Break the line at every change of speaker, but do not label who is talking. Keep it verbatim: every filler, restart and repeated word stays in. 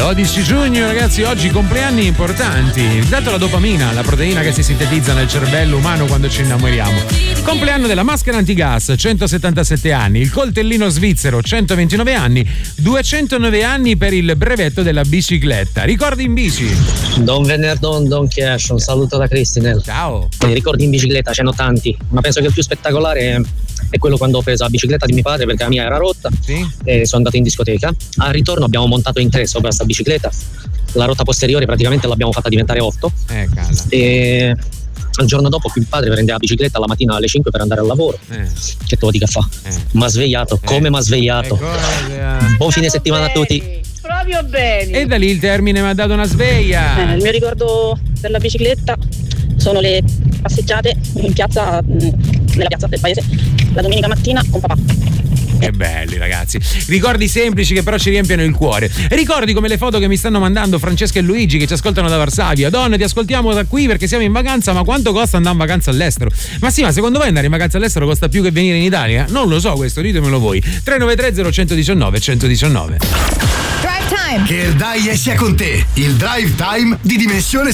dodici giugno, ragazzi, oggi compleanni importanti. Dato la dopamina, la proteina che si sintetizza nel cervello umano quando ci innamoriamo. Compleanno della maschera antigas, centosettantasette anni. Il coltellino svizzero, centoventinove anni. duecentonove anni per il brevetto della bicicletta. Ricordi in bici?
Don Venerdon, Don Cash, un saluto da Cristinel.
Ciao.
I ricordi in bicicletta ce n'ho tanti, ma penso che il più spettacolare è, è quello quando ho preso la bicicletta di mio padre perché la mia era rotta.
Sì.
E sono andato in discoteca. Al ritorno abbiamo montato in tre sopra sta bicicletta. La rotta posteriore praticamente l'abbiamo fatta diventare otto.
Eh, cala.
E il giorno dopo mio padre prende la bicicletta la mattina alle cinque per andare al lavoro.
Eh.
Che te lo dica fa?
Eh.
M'ha svegliato, come m'ha svegliato.
Eh,
Buon fine settimana a tutti.
Proprio bene.
E da lì il termine mi ha dato una sveglia.
Eh, il mio ricordo per la bicicletta sono le passeggiate in piazza, nella piazza del paese, la domenica mattina con papà.
Che belli, ragazzi. Ricordi semplici che però ci riempiono il cuore. Ricordi come le foto che mi stanno mandando Francesca e Luigi che ci ascoltano da Varsavia. Donne, ti ascoltiamo da qui perché siamo in vacanza, ma quanto costa andare in vacanza all'estero? Ma sì, ma secondo voi andare in vacanza all'estero costa più che venire in Italia? Non lo so questo, ditemelo voi. tre nove tre zero uno uno nove uno uno nove.
Drive Time. Che il Dai sia con te. Il Drive Time di Dimensione